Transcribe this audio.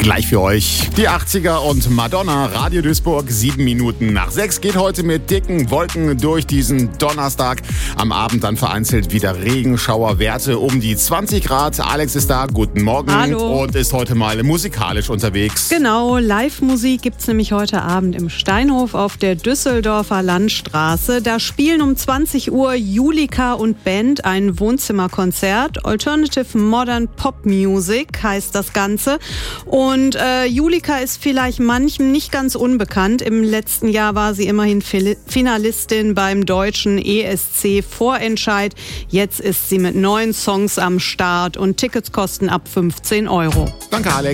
Gleich für euch die 80er und Madonna. Radio Duisburg, 7 Minuten nach 6. Geht heute mit dicken Wolken durch diesen Donnerstag. Am Abend dann vereinzelt wieder Regenschauerwerte um die 20 Grad. Alex ist da, guten Morgen. Hallo. Und ist heute mal musikalisch unterwegs. Genau, Live-Musik gibt's nämlich heute Abend im Steinhof auf der Düsseldorfer Landstraße. Da spielen um 20 Uhr Julika und Band ein Wohnzimmerkonzert. Alternative Modern Pop Music heißt das Ganze. Und Julika ist vielleicht manchem nicht ganz unbekannt. Im letzten Jahr war sie immerhin Finalistin beim deutschen ESC-Vorentscheid. Jetzt ist sie mit 9 Songs am Start und Tickets kosten ab 15 Euro. Danke, Alex.